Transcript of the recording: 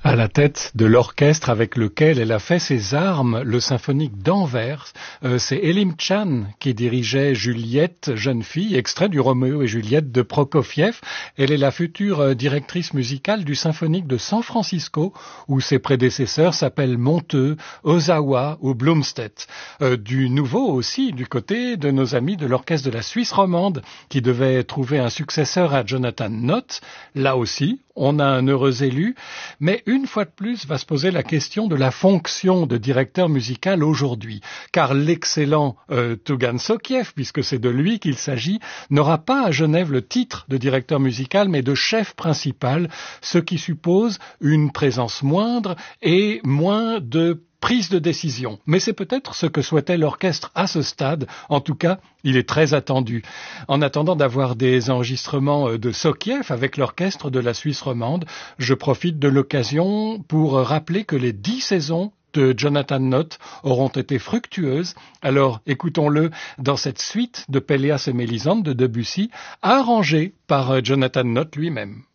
À la tête de l'orchestre avec lequel elle a fait ses armes, le symphonique d'Anvers, c'est Elim Chan qui dirigeait Juliette, jeune fille, extrait du Roméo et Juliette de Prokofiev. Elle est la future directrice musicale du symphonique de San Francisco, où ses prédécesseurs s'appellent Monteux, Ozawa ou Blumstedt. Du nouveau aussi, du côté de nos amis de l'orchestre de la Suisse romande, qui devait trouver un successeur à Jonathan Nott. Là aussi, on a un heureux élu, mais une fois de plus va se poser la question de la fonction de directeur musical aujourd'hui, car l'excellent Tougan Sokiev, puisque c'est de lui qu'il s'agit, n'aura pas à Genève le titre de directeur musical, mais de chef principal, ce qui suppose une présence moindre et moins de prise de décision. Mais c'est peut-être ce que souhaitait l'orchestre à ce stade. En tout cas, il est très attendu. En attendant d'avoir des enregistrements de Sokiev avec l'orchestre de la Suisse romande, je profite de l'occasion pour rappeler que les 10 saisons de Jonathan Nott auront été fructueuses. Alors écoutons-le dans cette suite de Péléas et Mélisande de Debussy, arrangée par Jonathan Nott lui-même.